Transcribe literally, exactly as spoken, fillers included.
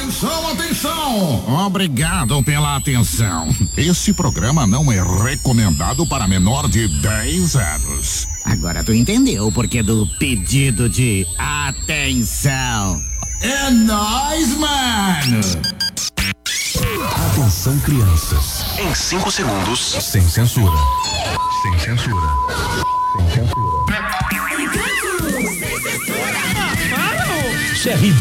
Atenção, atenção! Obrigado pela atenção. Esse programa não é recomendado para menor de dez anos. Agora tu entendeu o porquê do pedido de atenção. É nóis, mano! Atenção, crianças. Em cinco segundos, sem censura. Sem censura. Sem censura. C R